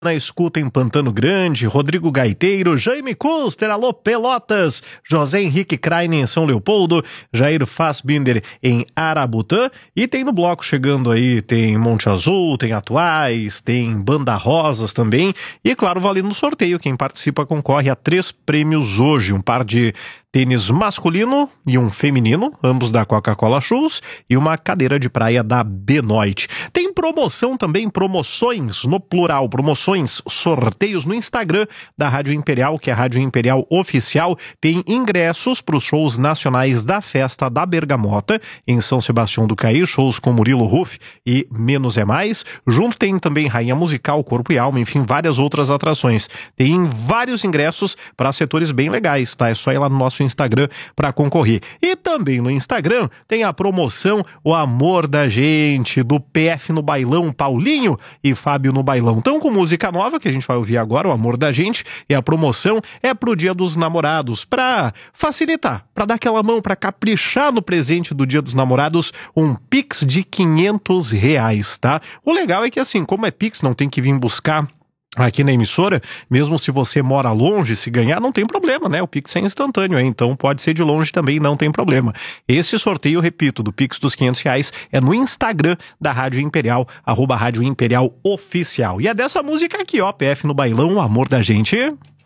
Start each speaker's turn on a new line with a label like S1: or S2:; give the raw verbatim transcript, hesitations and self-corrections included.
S1: Na escuta em Pantano Grande, Rodrigo Gaiteiro, Jaime Custer, alô Pelotas, José Henrique Krein em São Leopoldo, Jair Fassbinder em Arabutã, e tem no bloco chegando aí, tem Monte Azul, tem Atuais, tem Banda Rosas também, e claro, valendo no sorteio, quem participa concorre a três prêmios hoje, um par de tênis masculino e um feminino, ambos da Coca-Cola Shoes, e uma cadeira de praia da Benoit. Tem promoção também, promoções no plural, promoções, sorteios no Instagram da Rádio Imperial, que é a Rádio Imperial Oficial. Tem ingressos para os shows nacionais da Festa da Bergamota, em São Sebastião do Caí, shows com Murilo Ruff e Menos é Mais. Junto tem também Rainha Musical, Corpo e Alma, enfim, várias outras atrações. Tem vários ingressos para setores bem legais, tá? É só ir lá no nosso Instagram para concorrer. E também no Instagram tem a promoção O Amor da Gente, do P F no Bailão, Paulinho e Fábio no Bailão. Então, com música nova, que a gente vai ouvir agora, O Amor da Gente, e a promoção é pro Dia dos Namorados, para facilitar, para dar aquela mão, para caprichar no presente do Dia dos Namorados, um Pix de quinhentos reais, tá? O legal é que, assim, como é Pix, não tem que vir buscar aqui na emissora, mesmo se você mora longe, se ganhar, não tem problema, né? O Pix é instantâneo, hein? Então pode ser de longe também, não tem problema. Esse sorteio, repito, do Pix dos quinhentos reais é no Instagram da Rádio Imperial, arroba Rádio Imperial Oficial. E é dessa música aqui, ó, P F no Bailão, O Amor da Gente.